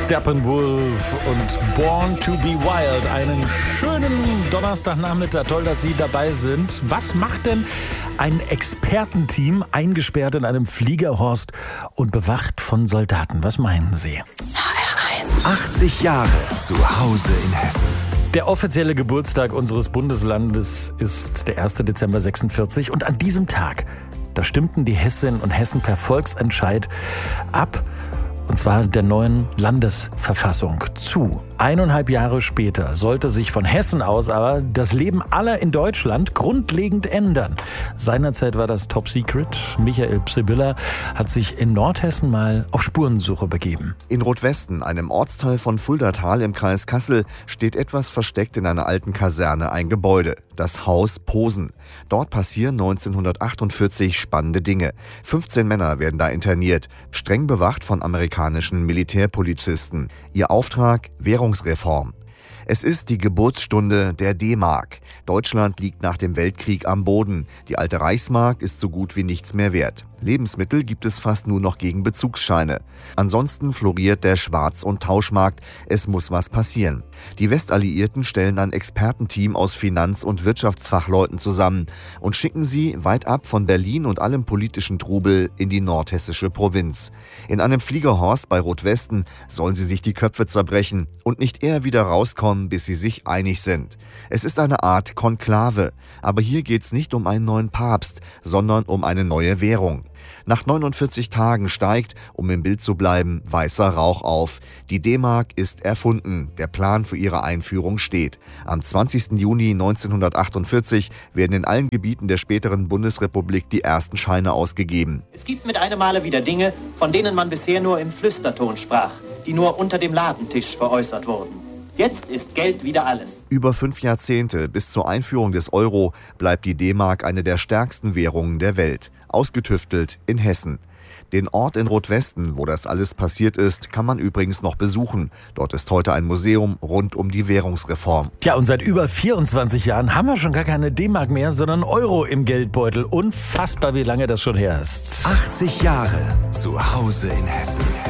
Steppenwolf und Born to be Wild. Einen schönen Donnerstagnachmittag. Toll, dass Sie dabei sind. Was macht denn ein Expertenteam eingesperrt in einem Fliegerhorst und bewacht von Soldaten? Was meinen Sie? HR1. 80 Jahre zu Hause in Hessen. Der offizielle Geburtstag unseres Bundeslandes ist der 1. Dezember 46 und an diesem Tag, da stimmten die Hessinnen und Hessen per Volksentscheid ab, und zwar der neuen Landesverfassung zu. 1,5 Jahre später sollte sich von Hessen aus aber das Leben aller in Deutschland grundlegend ändern. Seinerzeit war das Top Secret. Michael Psibilla hat sich in Nordhessen mal auf Spurensuche begeben. In Rotwesten, einem Ortsteil von Fuldatal im Kreis Kassel, steht etwas versteckt in einer alten Kaserne ein Gebäude. Das Haus Posen. Dort passieren 1948 spannende Dinge. 15 Männer werden da interniert, streng bewacht von amerikanischen Militärpolizisten. Ihr Auftrag: Währungsreform. Es ist die Geburtsstunde der D-Mark. Deutschland liegt nach dem Weltkrieg am Boden. Die alte Reichsmark ist so gut wie nichts mehr wert. Lebensmittel gibt es fast nur noch gegen Bezugsscheine. Ansonsten floriert der Schwarz- und Tauschmarkt. Es muss was passieren. Die Westalliierten stellen ein Expertenteam aus Finanz- und Wirtschaftsfachleuten zusammen und schicken sie weit ab von Berlin und allem politischen Trubel in die nordhessische Provinz. In einem Fliegerhorst bei Rotwesten sollen sie sich die Köpfe zerbrechen und nicht eher wieder rauskommen, bis sie sich einig sind. Es ist eine Art Konklave. Aber hier geht's nicht um einen neuen Papst, sondern um eine neue Währung. Nach 49 Tagen steigt, um im Bild zu bleiben, weißer Rauch auf. Die D-Mark ist erfunden. Der Plan für ihre Einführung steht. Am 20. Juni 1948 werden in allen Gebieten der späteren Bundesrepublik die ersten Scheine ausgegeben. Es gibt mit einem Male wieder Dinge, von denen man bisher nur im Flüsterton sprach, die nur unter dem Ladentisch veräußert wurden. Jetzt ist Geld wieder alles. Über 5 Jahrzehnte bis zur Einführung des Euro bleibt die D-Mark eine der stärksten Währungen der Welt. Ausgetüftelt in Hessen. Den Ort in Rotwesten, wo das alles passiert ist, kann man übrigens noch besuchen. Dort ist heute ein Museum rund um die Währungsreform. Tja, und seit über 24 Jahren haben wir schon gar keine D-Mark mehr, sondern Euro im Geldbeutel. Unfassbar, wie lange das schon her ist. 80 Jahre zu Hause in Hessen.